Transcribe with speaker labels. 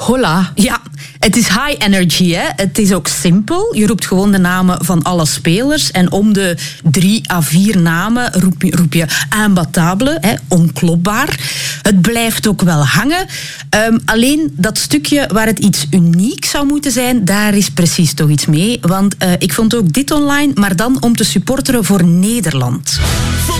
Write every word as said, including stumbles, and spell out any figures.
Speaker 1: Hola.
Speaker 2: Ja, het is high energy, hè. Het is ook simpel. Je roept gewoon de namen van alle spelers. En om de drie à vier namen roep je, roep je imbattable, hè, onklopbaar. Het blijft ook wel hangen. Um, alleen dat stukje waar het iets uniek zou moeten zijn, daar is precies toch iets mee. Want uh, ik vond ook dit online, maar dan om te supporteren voor Nederland.